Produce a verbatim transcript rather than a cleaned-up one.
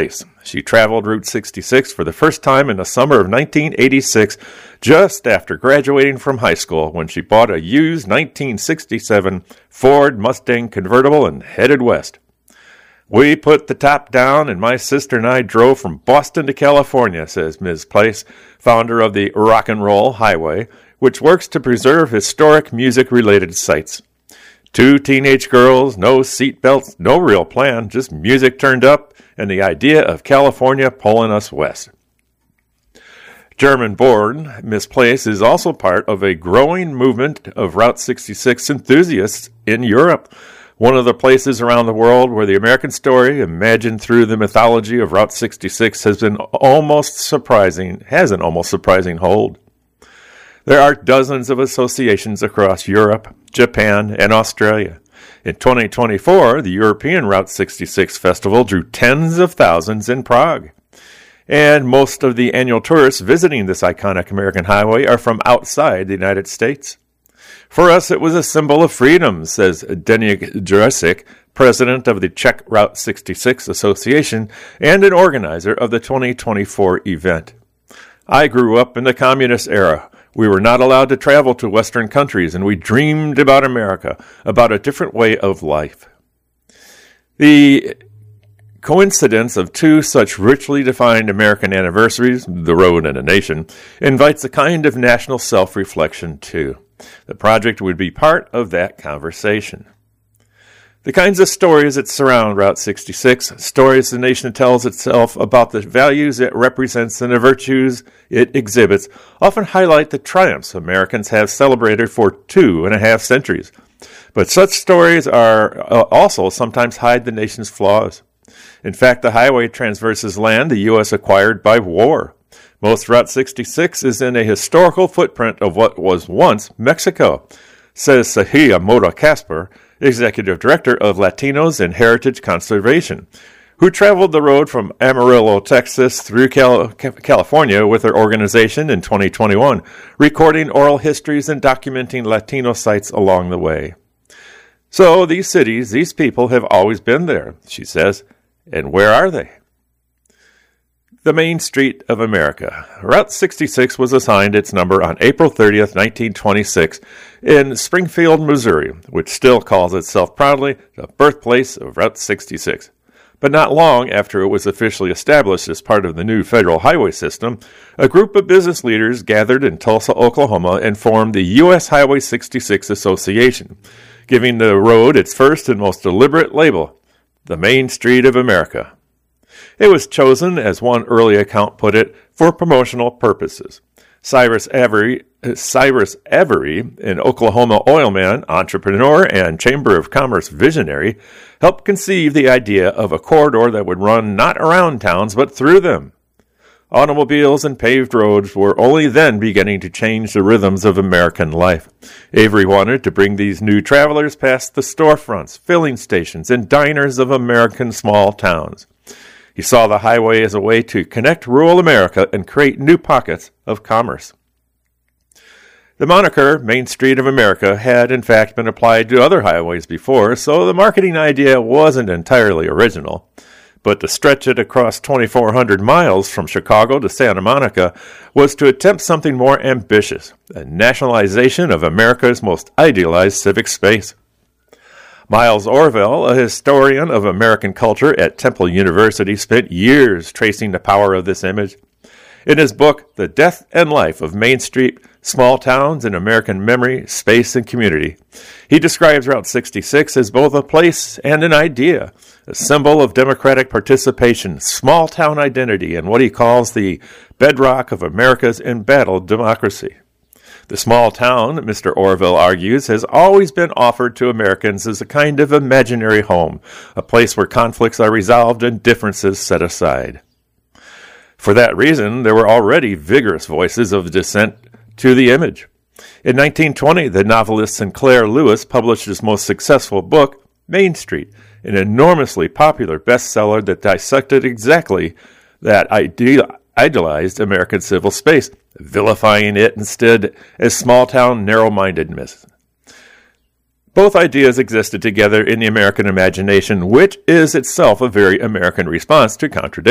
Place. She traveled Route sixty-six for the first time in the summer of nineteen eighty-six, just after graduating from high school, when she bought a used nineteen sixty-seven Ford Mustang convertible and headed west. We put the top down, and my sister and I drove from Boston to California, says Miz Place, founder of the Rock and Roll Highway, which works to preserve historic music-related sites. Two teenage girls, no seatbelts, no real plan, just music turned up, and the idea of California pulling us west. German-born, Miz Place is also part of a growing movement of Route sixty-six enthusiasts in Europe, one of the places around the world where the American story, imagined through the mythology of Route sixty-six, has been almost surprising, has an almost surprising hold. There are dozens of associations across Europe, Japan, and Australia. In twenty twenty-four, the European Route sixty-six Festival drew tens of thousands in Prague. And most of the annual tourists visiting this iconic American highway are from outside the United States. For us, it was a symbol of freedom, says Deník Jurasik, president of the Czech Route sixty-six Association and an organizer of the twenty twenty-four event. I grew up in the communist era. We were not allowed to travel to Western countries, and we dreamed about America, about a different way of life. The coincidence of two such richly defined American anniversaries, the road and a nation, invites a kind of national self-reflection, too. The project would be part of that conversation. The kinds of stories that surround Route sixty-six, stories the nation tells itself about the values it represents and the virtues it exhibits, often highlight the triumphs Americans have celebrated for two and a half centuries. But such stories are uh, also sometimes hide the nation's flaws. In fact, the highway traverses land the U S acquired by war. Most Route sixty-six is in a historical footprint of what was once Mexico, says Sahia Mota Casper, executive director of Latinos and Heritage Conservation, who traveled the road from Amarillo, Texas through Cal- California with her organization in twenty twenty-one, recording oral histories and documenting Latino sites along the way. So these cities, these people have always been there, she says. And where are they? The Main Street of America. Route sixty-six was assigned its number on April thirtieth, nineteen twenty-six, in Springfield, Missouri, which still calls itself proudly the birthplace of Route sixty-six. But not long after it was officially established as part of the new federal highway system, a group of business leaders gathered in Tulsa, Oklahoma, and formed the U S Highway sixty-six Association, giving the road its first and most deliberate label, the Main Street of America. It was chosen, as one early account put it, for promotional purposes. Cyrus Avery, Cyrus Avery, an Oklahoma oilman, entrepreneur, and Chamber of Commerce visionary, helped conceive the idea of a corridor that would run not around towns, but through them. Automobiles and paved roads were only then beginning to change the rhythms of American life. Avery wanted to bring these new travelers past the storefronts, filling stations, and diners of American small towns. He saw the highway as a way to connect rural America and create new pockets of commerce. The moniker Main Street of America had in fact been applied to other highways before, so the marketing idea wasn't entirely original. But to stretch it across twenty-four hundred miles from Chicago to Santa Monica was to attempt something more ambitious, a nationalization of America's most idealized civic space. Miles Orville, a historian of American culture at Temple University, spent years tracing the power of this image. In his book, The Death and Life of Main Street, Small Towns in American Memory, Space, and Community, he describes Route sixty-six as both a place and an idea, a symbol of democratic participation, small-town identity, and what he calls the bedrock of America's embattled democracy. The small town, Mister Orville argues, has always been offered to Americans as a kind of imaginary home, a place where conflicts are resolved and differences set aside. For that reason, there were already vigorous voices of dissent to the image. In nineteen twenty, the novelist Sinclair Lewis published his most successful book, Main Street, an enormously popular bestseller that dissected exactly that ideal. idealized American civil space, vilifying it instead as small-town narrow-mindedness. Both ideas existed together in the American imagination, which is itself a very American response to contradiction.